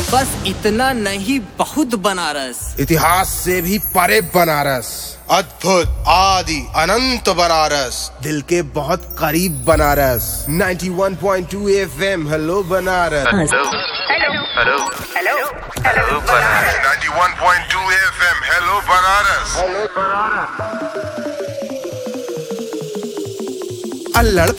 बस इतना नहीं, बहुत बनारस। इतिहास से भी परे बनारस, अद्भुत आदि अनंत बनारस, दिल के बहुत करीब Banaras. 91.2 FM hello Banaras. Hello hello hello hello Banaras. 91.2 FM hello Banaras. अल्लड़